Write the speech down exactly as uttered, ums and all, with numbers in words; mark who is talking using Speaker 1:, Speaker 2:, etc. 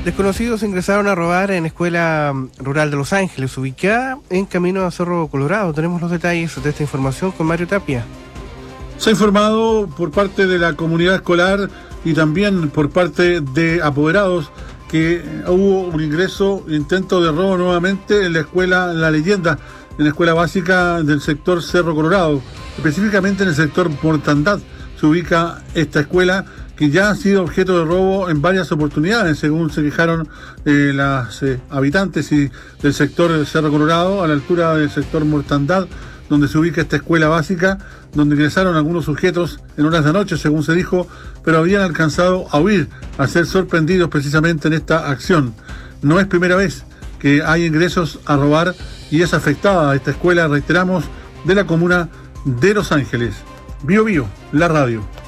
Speaker 1: Desconocidos ingresaron a robar en escuela rural de Los Ángeles, ubicada en camino a Cerro Colorado. Tenemos los detalles de esta información con Mario Tapia.
Speaker 2: Se ha informado por parte de la comunidad escolar y también por parte de apoderados que hubo un ingreso, intento de robo nuevamente en la escuela La Leyenda, en la escuela básica del sector Cerro Colorado, específicamente en el sector Mortandad. Se ubica esta escuela que ya ha sido objeto de robo en varias oportunidades, según se quejaron eh, las eh, habitantes y del sector Cerro Colorado, a la altura del sector Mortandad, donde se ubica esta escuela básica, donde ingresaron algunos sujetos en horas de noche, según se dijo, pero habían alcanzado a huir, a ser sorprendidos precisamente en esta acción. No es primera vez que hay ingresos a robar y es afectada esta escuela, reiteramos, de la comuna de Los Ángeles. Bio Bio, la radio.